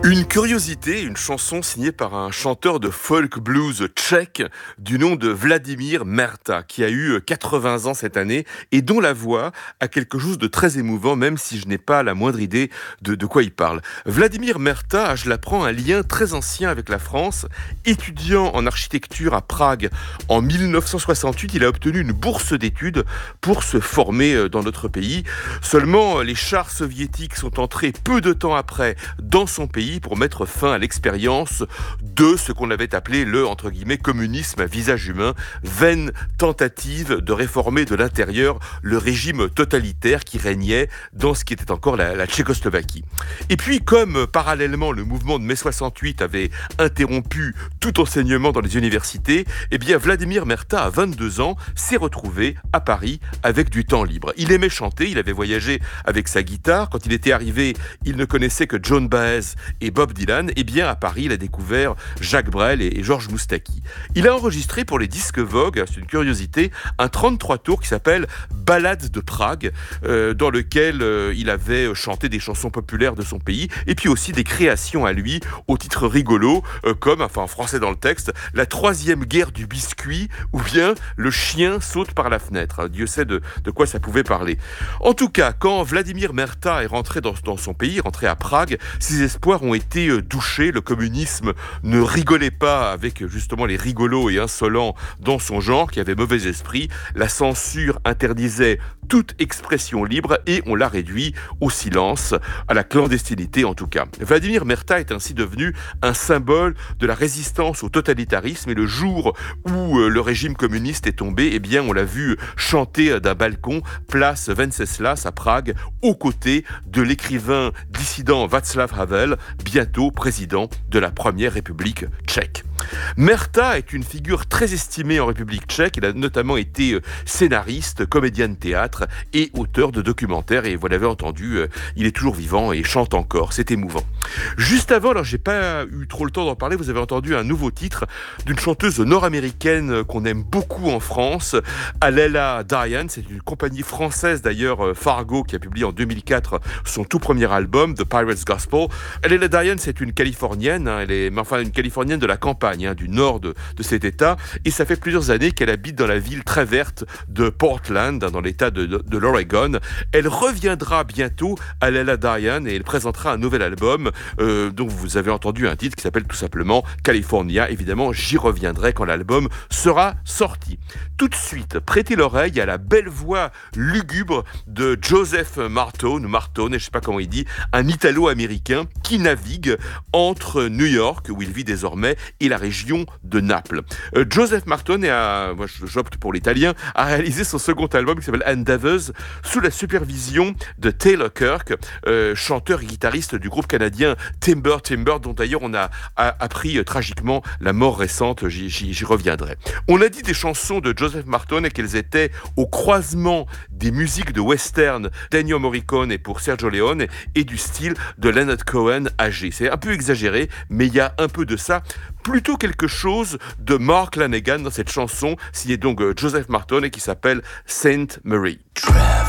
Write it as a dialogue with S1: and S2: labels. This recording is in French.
S1: Une curiosité, une chanson signée par un chanteur de folk blues tchèque du nom de Vladimir Merta, qui a eu 80 ans cette année et dont la voix a quelque chose de très émouvant, même si je n'ai pas la moindre idée de quoi il parle. Vladimir Merta a, je l'apprends, un lien très ancien avec la France. Étudiant en architecture à Prague en 1968, il a obtenu une bourse d'études pour se former dans notre pays. Seulement, les chars soviétiques sont entrés peu de temps après dans son pays pour mettre fin à l'expérience de ce qu'on avait appelé le, entre guillemets, communisme à visage humain, vaine tentative de réformer de l'intérieur le régime totalitaire qui régnait dans ce qui était encore la Tchécoslovaquie. Et puis, comme parallèlement le mouvement de mai 68 avait interrompu tout enseignement dans les universités, eh bien Vladimir Merta, à 22 ans, s'est retrouvé à Paris avec du temps libre. Il aimait chanter, il avait voyagé avec sa guitare. Quand il était arrivé, il ne connaissait que Joan Baez et Bob Dylan. Eh bien, à Paris, il a découvert Jacques Brel et Georges Moustaki. Il a enregistré pour les disques Vogue, c'est une curiosité, un 33 tours qui s'appelle Ballade de Prague, dans lequel il avait chanté des chansons populaires de son pays, et puis aussi des créations à lui, au titre rigolo, comme, enfin en français dans le texte, la troisième guerre du biscuit, ou bien le chien saute par la fenêtre. Dieu sait de quoi ça pouvait parler. En tout cas, quand Vladimir Merta est rentré dans son pays, rentré à Prague, ses espoirs ont été douchés. Le communisme ne rigolait pas avec justement les rigolos et insolents dans son genre, qui avaient mauvais esprit. La censure interdisait toute expression libre et on l'a réduit au silence, à la clandestinité en tout cas. Vladimir Merta est ainsi devenu un symbole de la résistance au totalitarisme, et le jour où le régime communiste est tombé, eh bien on l'a vu chanter d'un balcon, place Venceslas à Prague, aux côtés de l'écrivain dissident Václav Havel, bientôt président de la première République tchèque. Merta est une figure très estimée en République tchèque. Il a notamment été scénariste, comédien de théâtre et auteur de documentaires. Et vous l'avez entendu, il est toujours vivant et chante encore. C'est émouvant. Juste avant, alors j'ai pas eu trop le temps d'en parler, vous avez entendu un nouveau titre d'une chanteuse nord-américaine qu'on aime beaucoup en France, Alela Diane. C'est une compagnie française d'ailleurs, Fargo, qui a publié en 2004 son tout premier album, The Pirate's Gospel. Alela Diane, c'est une Californienne, une Californienne de la campagne, du nord de cet état, et ça fait plusieurs années qu'elle habite dans la ville très verte de Portland, dans l'état de l'Oregon. Elle reviendra bientôt, Alela Diane, et elle présentera un nouvel album dont vous avez entendu un titre qui s'appelle tout simplement California. Évidemment, j'y reviendrai quand l'album sera sorti. Tout de suite, prêtez l'oreille à la belle voix lugubre de Joseph Martone, je ne sais pas comment il dit, un Italo-américain qui navigue entre New York, où il vit désormais, et la région de Naples. Joseph Martone, moi j'opte pour l'italien, a réalisé son second album qui s'appelle Endeavours sous la supervision de Taylor Kirk, chanteur et guitariste du groupe canadien Timber, dont d'ailleurs on a appris tragiquement la mort récente. J'y reviendrai. On a dit des chansons de Joseph Martone qu'elles étaient au croisement des musiques de western d'Ennio Morricone et pour Sergio Leone et du style de Leonard Cohen âgé. C'est un peu exagéré, mais il y a un peu de ça. Plutôt quelque chose de Mark Lanegan dans cette chanson, signée donc Joseph Martone et qui s'appelle Saint Mary.